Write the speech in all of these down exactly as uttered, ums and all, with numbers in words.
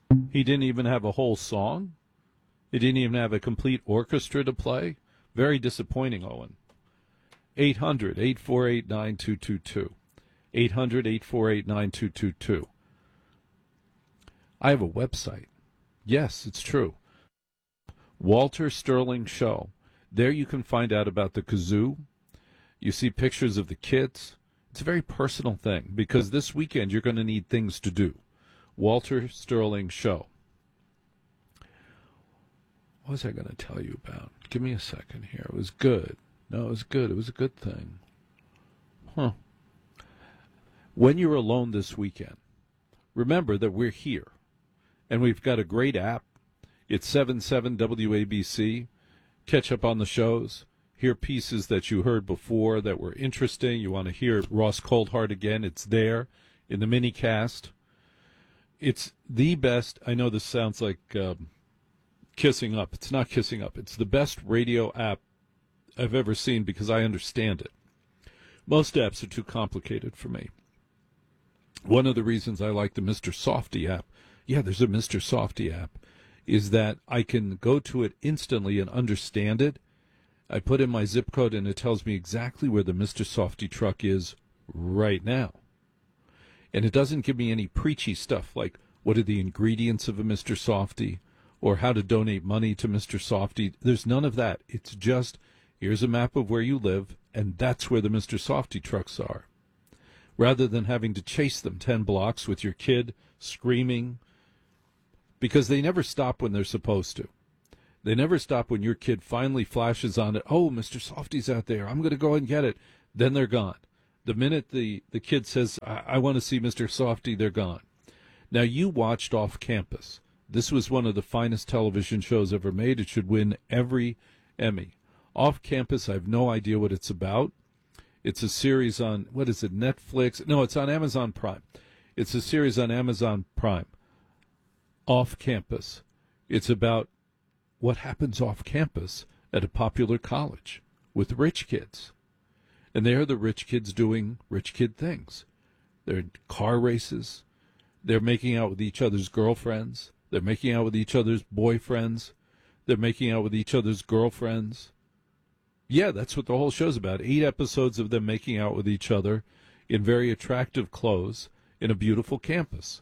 He didn't even have a whole song. He didn't even have a complete orchestra to play. Very disappointing, Owen. eight hundred, eight four eight, nine two two two. eight hundred, eight four eight, nine two two two. I have a website. Yes, it's true. Walter Sterling Show. There you can find out about the kazoo. You see pictures of the kids. It's a very personal thing because this weekend you're going to need things to do. Walter Sterling Show. What was I going to tell you about? Give me a second here. It was good. No, it was good. It was a good thing. Huh. When you're alone this weekend, remember that we're here. And we've got a great app. It's seven seven W A B C. Catch up on the shows. Hear pieces that you heard before that were interesting. You want to hear Ross Coldhart again. It's there in the minicast. It's the best. I know this sounds like um, kissing up. It's not kissing up. It's the best radio app I've ever seen because I understand it. Most apps are too complicated for me. One of the reasons I like the Mister Softy app, yeah, there's a Mister Softy app, is that I can go to it instantly and understand it. I put in my zip code and it tells me exactly where the Mister Softy truck is right now. And it doesn't give me any preachy stuff like what are the ingredients of a Mister Softy or how to donate money to Mister Softy. There's none of that. It's just here's a map of where you live and that's where the Mister Softy trucks are. Rather than having to chase them ten blocks with your kid screaming, because they never stop when they're supposed to. They never stop when your kid finally flashes on it. Oh, Mister Softy's out there. I'm going to go and get it. Then they're gone. The minute the, the kid says, I, I want to see Mister Softy, they're gone. Now, you watched Off Campus. This was one of the finest television shows ever made. It should win every Emmy. Off Campus, I have no idea what it's about. It's a series on, what is it, Netflix? No, it's on Amazon Prime. It's a series on Amazon Prime. Off Campus. It's about what happens off campus at a popular college with rich kids. And there are the rich kids doing rich kid things. They're in car races. They're making out with each other's girlfriends. They're making out with each other's boyfriends. They're making out with each other's girlfriends. Yeah, that's what the whole show's about. Eight episodes of them making out with each other in very attractive clothes in a beautiful campus.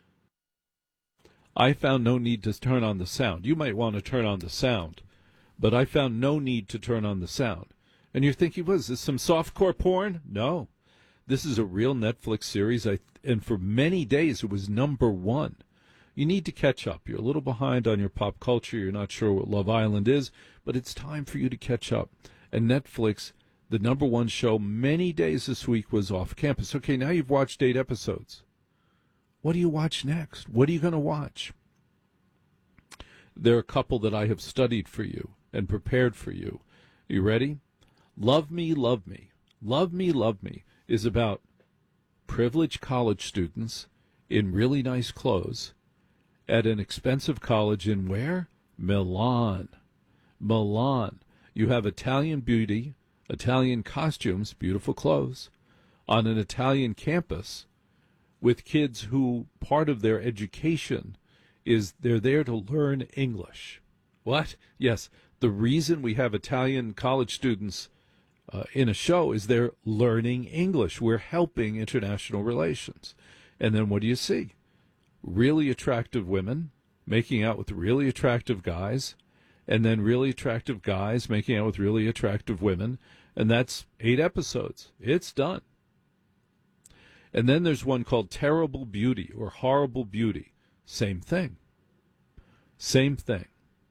I found no need to turn on the sound. You might want to turn on the sound, but I found no need to turn on the sound. And you're thinking, was this some softcore porn? No. This is a real Netflix series, I, and for many days it was number one. You need to catch up. You're a little behind on your pop culture. You're not sure what Love Island is, but it's time for you to catch up. And Netflix, the number one show many days this week was Off Campus. Okay, now you've watched eight episodes. What do you watch next? What are you going to watch? There are a couple that I have studied for you and prepared for you. Are you ready? Love Me, Love Me. Love Me, Love Me is about privileged college students in really nice clothes at an expensive college in where? Milan. Milan. You have Italian beauty, Italian costumes, beautiful clothes, on an Italian campus with kids who part of their education is they're there to learn English. What? Yes, the reason we have Italian college students uh, in a show is they're learning English. We're helping international relations. And then what do you see? Really attractive women making out with really attractive guys, and then really attractive guys making out with really attractive women, and that's eight episodes. It's done. And then there's one called Terrible Beauty or Horrible Beauty. Same thing. Same thing.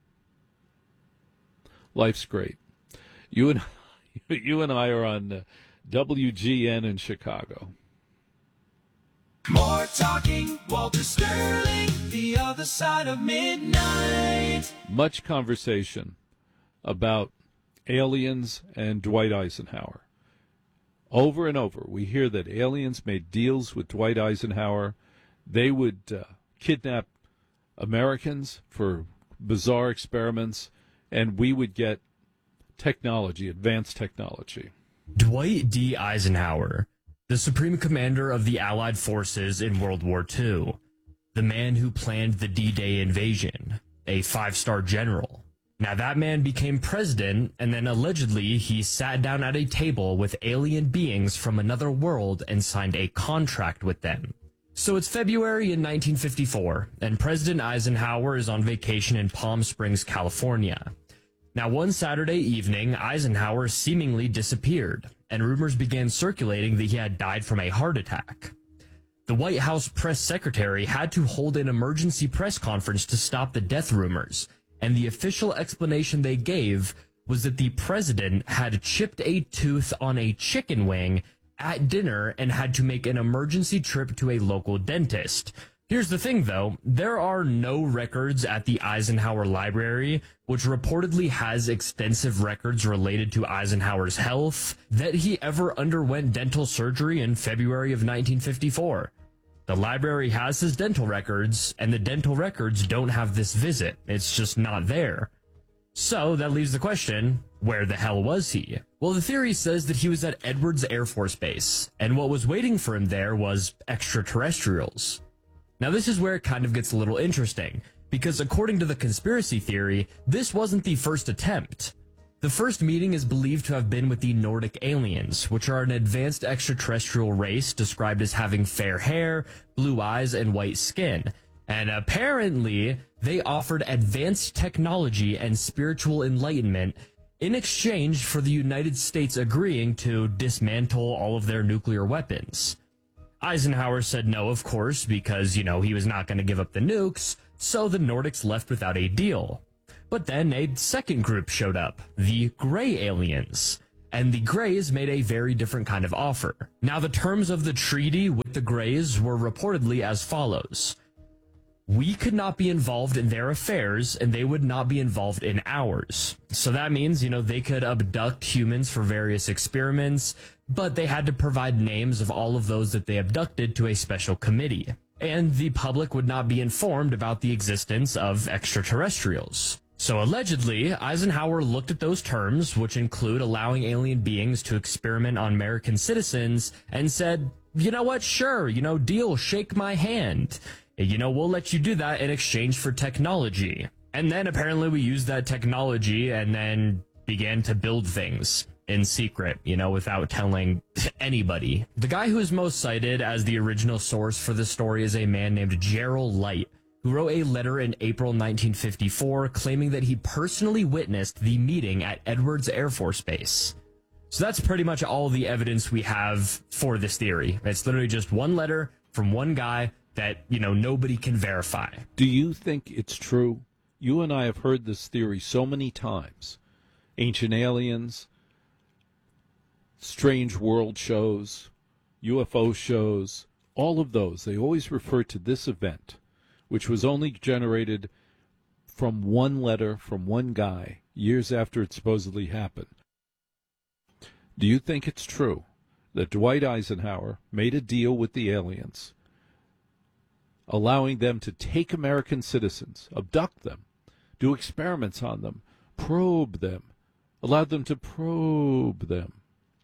Life's great. You and you and I are on uh, W G N in Chicago. More talking, Walter Sterling, the other side of midnight. Much conversation about aliens and Dwight Eisenhower. Over and over, we hear that aliens made deals with Dwight Eisenhower. They would uh, kidnap Americans for bizarre experiments, and we would get technology, advanced technology. Dwight D. Eisenhower, the Supreme Commander of the Allied Forces in World War Two, the man who planned the D-Day invasion, a five-star general. Now that man became president, and then allegedly he sat down at a table with alien beings from another world and signed a contract with them. So it's February in nineteen fifty-four, and President Eisenhower is on vacation in Palm Springs, California. Now one Saturday evening, Eisenhower seemingly disappeared, and rumors began circulating that he had died from a heart attack. The White House press secretary had to hold an emergency press conference to stop the death rumors, and the official explanation they gave was that the president had chipped a tooth on a chicken wing at dinner and had to make an emergency trip to a local dentist. Here's the thing, though. There are no records at the Eisenhower Library, which reportedly has extensive records related to Eisenhower's health, that he ever underwent dental surgery in February of nineteen fifty-four. The library has his dental records, and the dental records don't have this visit. It's just not there. So that leaves the question, where the hell was he? Well, the theory says that he was at Edwards Air Force Base, and what was waiting for him there was extraterrestrials. Now this is where it kind of gets a little interesting, because according to the conspiracy theory, this wasn't the first attempt. The first meeting is believed to have been with the Nordic aliens, which are an advanced extraterrestrial race described as having fair hair, blue eyes, and white skin. And apparently, they offered advanced technology and spiritual enlightenment in exchange for the United States agreeing to dismantle all of their nuclear weapons. Eisenhower said no, of course, because, you know, he was not going to give up the nukes, so the Nordics left without a deal. But then a second group showed up, the Gray aliens, and the Greys made a very different kind of offer. Now, the terms of the treaty with the Greys were reportedly as follows. We could not be involved in their affairs, and they would not be involved in ours. So that means, you know, they could abduct humans for various experiments, but they had to provide names of all of those that they abducted to a special committee. And the public would not be informed about the existence of extraterrestrials. So allegedly, Eisenhower looked at those terms, which include allowing alien beings to experiment on American citizens, and said, you know what, sure, you know, deal, shake my hand. You know, we'll let you do that in exchange for technology. And then apparently we used that technology and then began to build things in secret, you know, without telling anybody. The guy who is most cited as the original source for the story is a man named Gerald Light, who wrote a letter in April nineteen fifty-four claiming that he personally witnessed the meeting at Edwards Air Force Base. So that's pretty much all the evidence we have for this theory. It's literally just one letter from one guy that, you know, nobody can verify. Do you think it's true? You and I have heard this theory so many times. Ancient aliens, strange world shows, U F O shows, all of those, they always refer to this event, which was only generated from one letter from one guy years after it supposedly happened. Do you think it's true that Dwight Eisenhower made a deal with the aliens, allowing them to take American citizens, abduct them, do experiments on them, probe them, allowed them to probe them,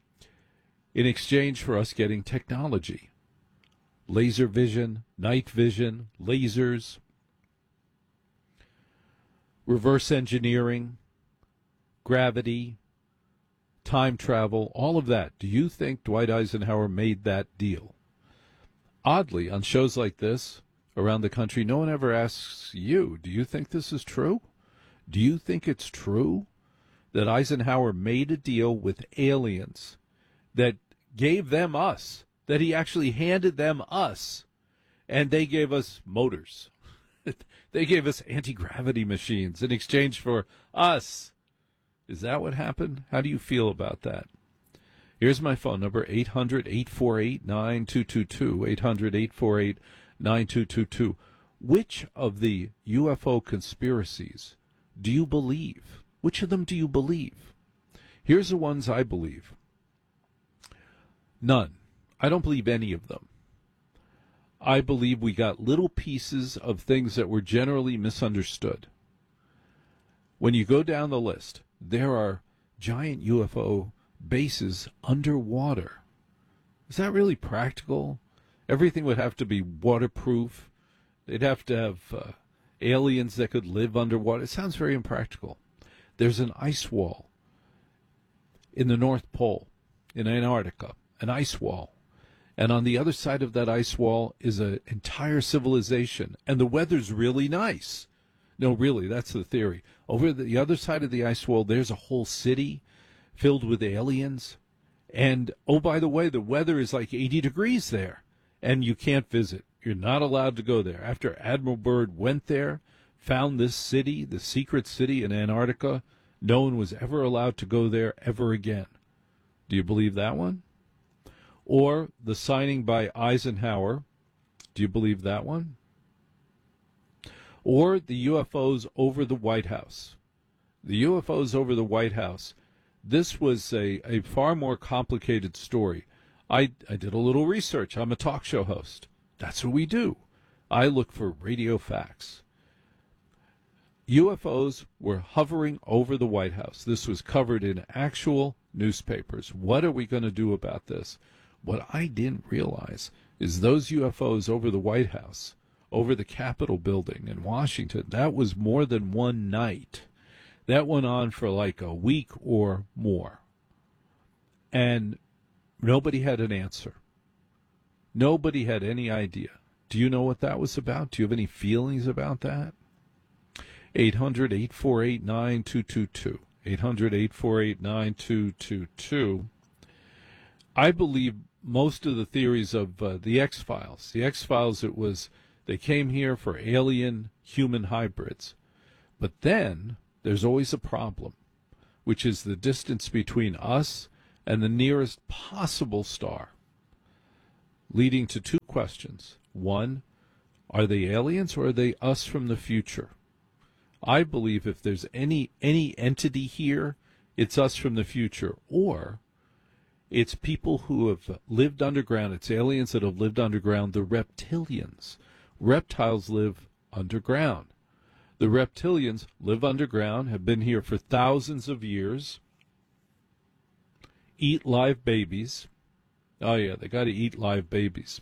in exchange for us getting technology? Laser vision, night vision, lasers, reverse engineering, gravity, time travel, all of that. Do you think Dwight Eisenhower made that deal? Oddly, on shows like this around the country, no one ever asks you, do you think this is true? Do you think it's true that Eisenhower made a deal with aliens that gave them us? That he actually handed them us, and they gave us motors. They gave us anti-gravity machines in exchange for us. Is that what happened? How do you feel about that? Here's my phone number, eight hundred, eight four eight, nine two two two, eight hundred, eight four eight, nine two two two. Which of the U F O conspiracies do you believe? Which of them do you believe? Here's the ones I believe. None. I don't believe any of them. I believe we got little pieces of things that were generally misunderstood. When you go down the list, there are giant U F O bases underwater. Is that really practical? Everything would have to be waterproof They'd have to have uh, aliens that could live underwater. It sounds very impractical. There's an ice wall in the North Pole, in Antarctica, an ice wall. And on the other side of that ice wall is an entire civilization. And the weather's really nice. No, really, that's the theory. Over the other side of the ice wall, there's a whole city filled with aliens. And, oh, by the way, the weather is like eighty degrees there. And you can't visit. You're not allowed to go there. After Admiral Byrd went there, found this city, the secret city in Antarctica, no one was ever allowed to go there ever again. Do you believe that one? Or the signing by Eisenhower. Do you believe that one? Or the U F Os over the White House. The U F Os over the White House. This was a, a far more complicated story. I, I did a little research. I'm a talk show host. That's what we do. I look for radio facts. U F Os were hovering over the White House. This was covered in actual newspapers. What are we going to do about this? What I didn't realize is those U F Os over the White House, over the Capitol building in Washington, that was more than one night. That went on for like a week or more. And nobody had an answer. Nobody had any idea. Do you know what that was about? Do you have any feelings about that? eight hundred, eight four eight, nine two two two. eight hundred, eight four eight, nine two two two. I believe most of the theories of uh, the X-Files. The X-Files, it was, they came here for alien-human hybrids. But then there's always a problem, which is the distance between us and the nearest possible star, leading to two questions. One, are they aliens or are they us from the future? I believe if there's any any entity here, it's us from the future, or it's people who have lived underground. It's aliens that have lived underground, the reptilians. Reptiles live underground. The reptilians live underground, have been here for thousands of years, eat live babies. Oh, yeah, they got to eat live babies.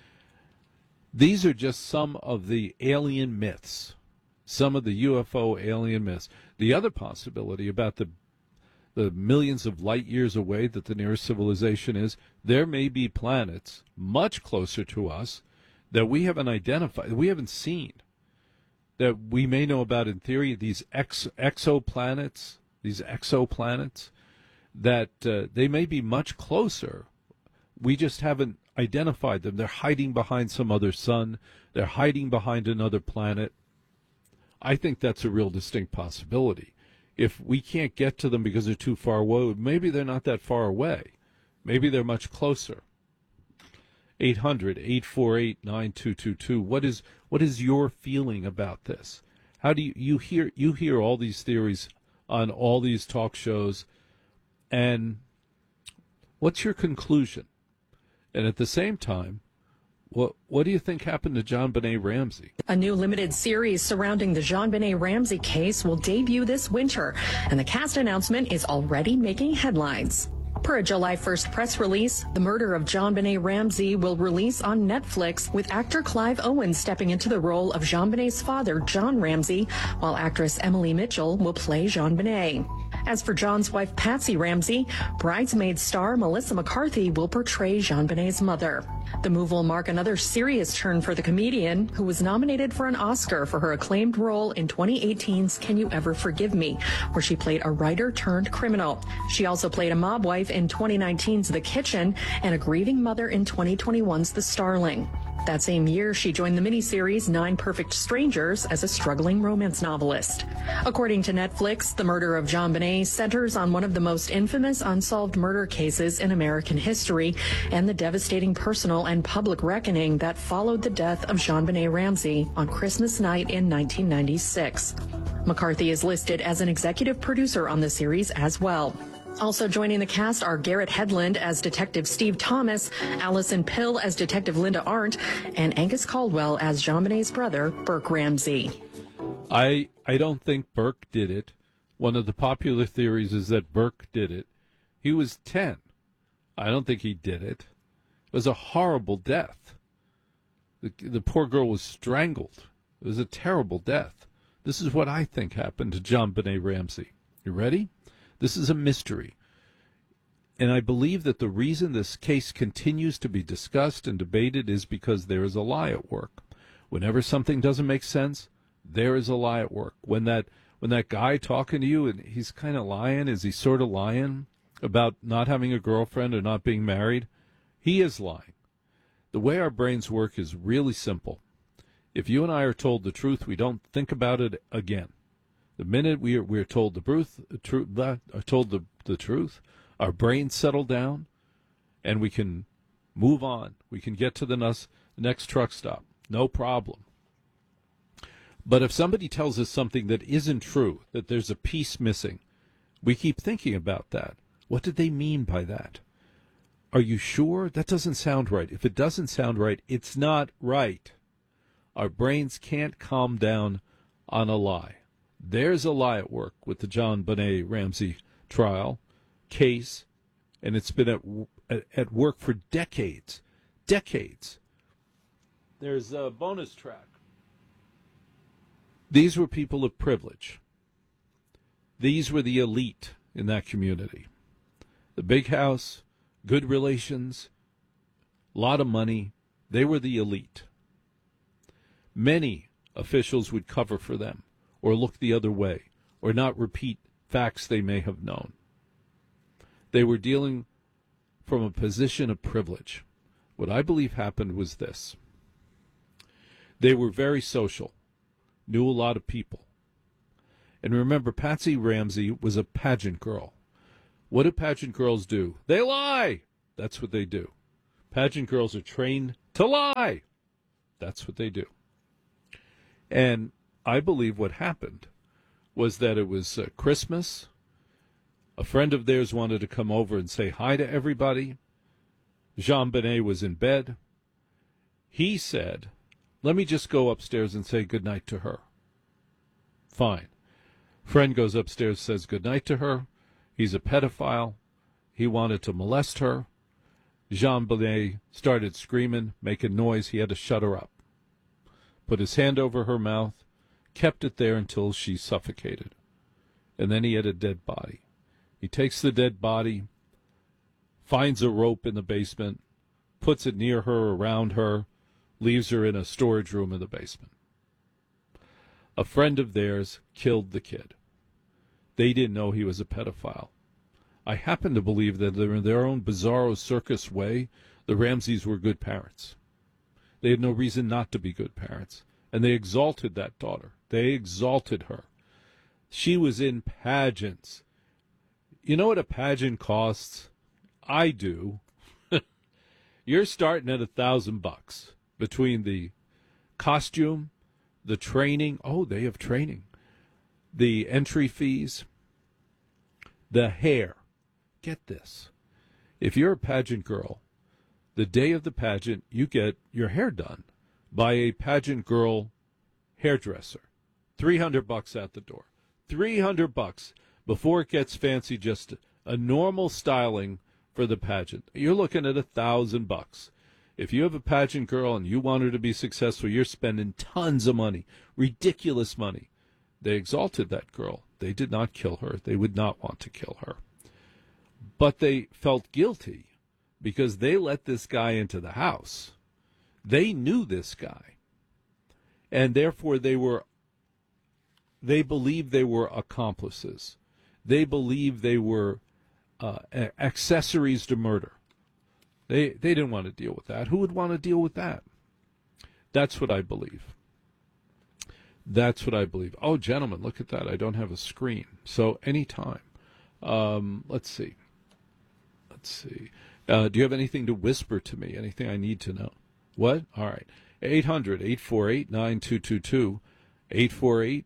These are just some of the alien myths, some of the U F O alien myths. The other possibility about the the millions of light years away that the nearest civilization is, there may be planets much closer to us that we haven't identified, we haven't seen, that we may know about in theory, these ex, exoplanets, these exoplanets, that uh, they may be much closer. We just haven't identified them. They're hiding behind some other sun. They're hiding behind another planet. I think that's a real distinct possibility. If we can't get to them because they're too far away, maybe they're not that far away. Maybe they're much closer. eight hundred, eight four eight, nine two two two. What is what is your feeling about this? How do you, you hear you hear all these theories on all these talk shows, and what's your conclusion? And at the same time, What what do you think happened to JonBenet Ramsey? A new limited series surrounding the JonBenet Ramsey case will debut this winter, and the cast announcement is already making headlines. Per a July first press release, The Murder of JonBenet Ramsey will release on Netflix, with actor Clive Owen stepping into the role of JonBenet's father, John Ramsey, while actress Emily Mitchell will play JonBenet. As for John's wife, Patsy Ramsey, Bridesmaid star Melissa McCarthy will portray JonBenet's mother. The move will mark another serious turn for the comedian, who was nominated for an Oscar for her acclaimed role in twenty eighteen's Can You Ever Forgive Me, where she played a writer-turned-criminal. She also played a mob wife in twenty nineteen's The Kitchen and a grieving mother in twenty twenty-one's The Starling. That same year, she joined the miniseries Nine Perfect Strangers as a struggling romance novelist. According to Netflix, the murder of JonBenet centers on one of the most infamous unsolved murder cases in American history and the devastating personal and public reckoning that followed the death of JonBenet Ramsey on Christmas night in nineteen ninety-six. McCarthy is listed as an executive producer on the series as well. Also joining the cast are Garrett Hedlund as Detective Steve Thomas, Allison Pill as Detective Linda Arndt, and Angus Caldwell as JonBenet's brother, Burke Ramsey. I I don't think Burke did it. One of the popular theories is that Burke did it. He was ten. I don't think he did it. It was a horrible death. The, the poor girl was strangled. It was a terrible death. This is what I think happened to JonBenét Ramsey. You ready? This is a mystery. And I believe that the reason this case continues to be discussed and debated is because there is a lie at work. Whenever something doesn't make sense, there is a lie at work. When that when that guy talking to you, and he's kind of lying, is he sort of lying about not having a girlfriend or not being married? He is lying. The way our brains work is really simple. If you and I are told the truth, we don't think about it again. The minute we are, we are told the truth, tru- are told the, the truth, our brains settle down, and we can move on. We can get to the next, next truck stop. No problem. But if somebody tells us something that isn't true, that there's a piece missing, we keep thinking about that. What did they mean by that? Are you sure? That doesn't sound right. If it doesn't sound right, it's not right. Our brains can't calm down on a lie. There's a lie at work with the JonBenét Ramsey trial case, and it's been at, at, at work for decades. Decades. There's a bonus track. These were people of privilege. These were the elite in that community. The big house, good relations, a lot of money. They were the elite. Many officials would cover for them or look the other way or not repeat facts they may have known. They were dealing from a position of privilege. What I believe happened was this. They were very social, knew a lot of people. And remember, Patsy Ramsey was a pageant girl. What do pageant girls do? They lie! That's what they do. Pageant girls are trained to lie. That's what they do. And I believe what happened was that it was uh, Christmas. A friend of theirs wanted to come over and say hi to everybody. JonBenét was in bed. He said, let me just go upstairs and say goodnight to her. Fine. Friend goes upstairs, says goodnight to her. He's a pedophile. He wanted to molest her. JonBenét started screaming, making noise. He had to shut her up. Put his hand over her mouth, kept it there until she suffocated. And then he had a dead body. He takes the dead body, finds a rope in the basement, puts it near her, around her, leaves her in a storage room in the basement. A friend of theirs killed the kid. They didn't know he was a pedophile. I happen to believe that in their own bizarro circus way, the Ramseys were good parents. They had no reason not to be good parents. And they exalted that daughter. They exalted her. She was in pageants. You know what a pageant costs? I do. You're starting at a thousand bucks between the costume, the training. Oh, they have training. The entry fees, the hair. Get this. If you're a pageant girl, the day of the pageant, you get your hair done by a pageant girl hairdresser. three hundred bucks at the door. three hundred bucks before it gets fancy, just a normal styling for the pageant. You're looking at a thousand bucks. If you have a pageant girl and you want her to be successful, you're spending tons of money, ridiculous money. They exalted that girl. They did not kill her. They would not want to kill her. But they felt guilty because they let this guy into the house. They knew this guy. And therefore they were, they believed they were accomplices. They believed they were uh, accessories to murder. They, they didn't want to deal with that. Who would want to deal with that? That's what I believe. That's what I believe. Oh, gentlemen, look at that. I don't have a screen. So anytime. Um, let's see. Let's see. Uh, do you have anything to whisper to me? Anything I need to know? What? All right. eight hundred, eight four eight, nine two two two. eight four eight,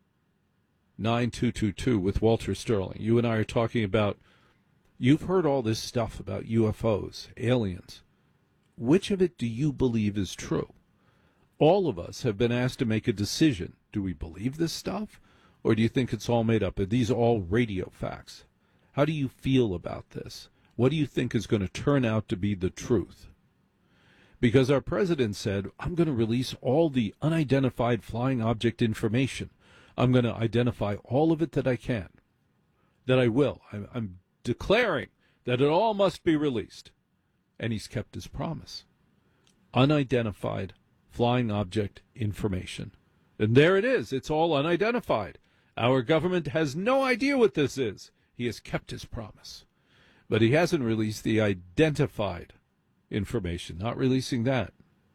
nine two two two with Walter Sterling. You and I are talking about, you've heard all this stuff about U F Os, aliens. Which of it do you believe is true? All of us have been asked to make a decision. Do we believe this stuff? Or do you think it's all made up? Are these all radio facts? How do you feel about this? What do you think is going to turn out to be the truth? because our president said, I'm going to release all the unidentified flying object information. I'm going to identify all of it that I can, that I will. I'm, I'm declaring that it all must be released. And he's kept his promise. Unidentified flying object information. And there it is. It's all unidentified. Our government has no idea what this is. He has kept his promise. But he hasn't released the identified information, not releasing that.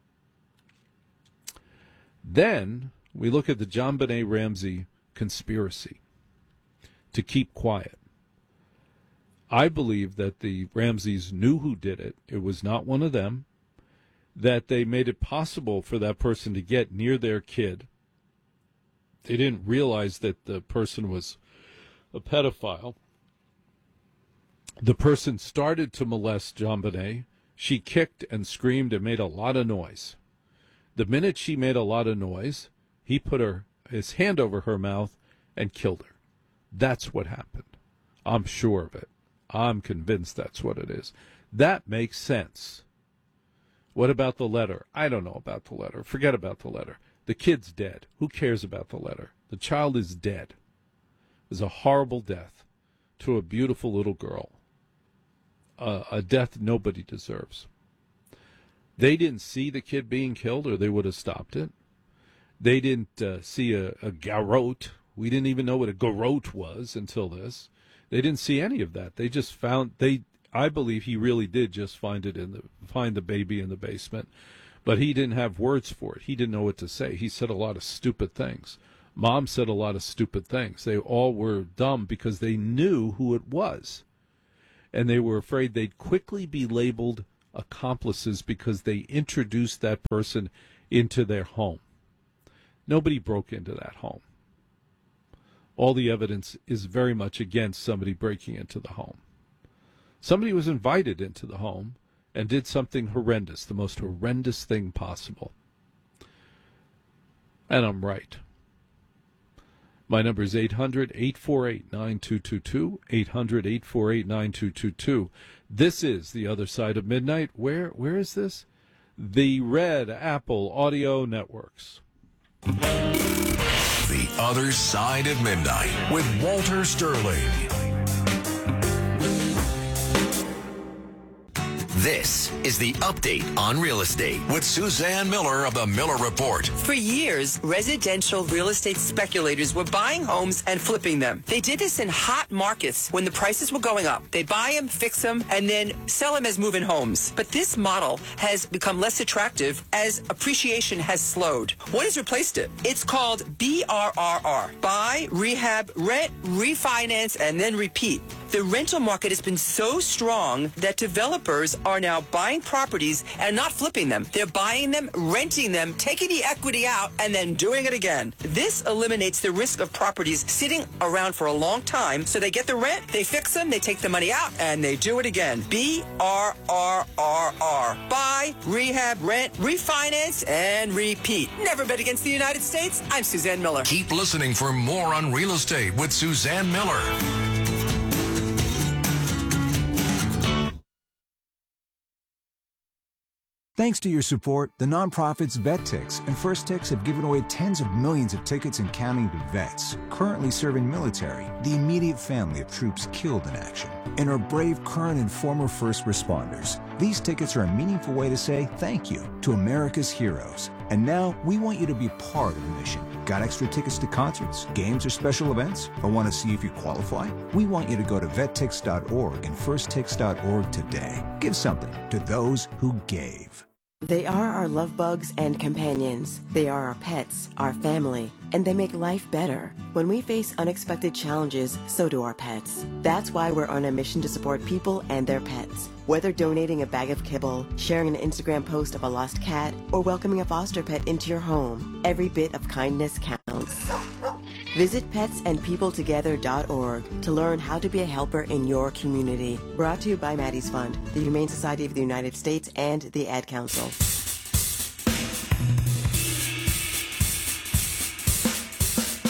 Then we look at the JonBenét Ramsey conspiracy to keep quiet. I believe that the Ramseys knew who did it. It was not one of them. That they made it possible for that person to get near their kid. They didn't realize that the person was a pedophile. The person started to molest JonBenét. She kicked and screamed and made a lot of noise. The minute she made a lot of noise, he put her his hand over her mouth and killed her. That's what happened. I'm sure of it. I'm convinced that's what it is. That makes sense. What about the letter? I don't know about the letter. Forget about the letter. The kid's dead. Who cares about the letter? The child is dead. It was a horrible death to a beautiful little girl. Uh, a death nobody deserves. They didn't see the kid being killed, or they would have stopped it. They didn't uh, see a, a garrote. We didn't even know what a garrote was until this. They didn't see any of that. They just found they. I believe he really did just find it in the find the baby in the basement, but he didn't have words for it. He didn't know what to say. He said a lot of stupid things. Mom said a lot of stupid things. They all were dumb because they knew who it was, and they were afraid they'd quickly be labeled accomplices because they introduced that person into their home. Nobody broke into that home. All the evidence is very much against somebody breaking into the home. Somebody was invited into the home and did something horrendous, the most horrendous thing possible. And I'm right. My number is eight hundred, eight four eight, nine two two two, eight hundred, eight four eight, nine two two two. This is The Other Side of Midnight. Where, where is this? The Red Apple Audio Networks. The Other Side of Midnight with Walter Sterling. This is the update on real estate with Suzanne Miller of the Miller Report. For years, residential real estate speculators were buying homes and flipping them. They did this in hot markets when the prices were going up. They buy them, fix them, and then sell them as move-in homes. But this model has become less attractive as appreciation has slowed. What has replaced it? It's called B R R R. Buy, rehab, rent, refinance, and then repeat. The rental market has been so strong that developers are now buying properties and not flipping them. They're buying them, renting them, taking the equity out, and then doing it again. This eliminates the risk of properties sitting around for a long time, so they get the rent, they fix them, they take the money out, and they do it again. B R R R R. Buy, rehab, rent, refinance, and repeat. Never bet against the United States. I'm Suzanne Miller. Keep listening for more on real estate with Suzanne Miller. Thanks to your support, the nonprofits VetTix and First Tix have given away tens of millions of tickets and counting to vets currently serving military, the immediate family of troops killed in action, and our brave current and former first responders. These tickets are a meaningful way to say thank you to America's heroes. And now we want you to be part of the mission. Got extra tickets to concerts, games, or special events? Or want to see if you qualify? We want you to go to vet tix dot org and first tix dot org today. Give something to those who gave. They are our love bugs and companions. They are our pets, our family, and they make life better. When we face unexpected challenges, so do our pets. That's why we're on a mission to support people and their pets. Whether donating a bag of kibble, sharing an Instagram post of a lost cat, or welcoming a foster pet into your home, every bit of kindness counts. Visit pets and people together dot org to learn how to be a helper in your community. Brought to you by Maddie's Fund, the Humane Society of the United States, and the Ad Council.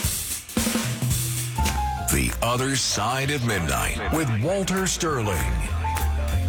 The Other Side of Midnight with Walter Sterling.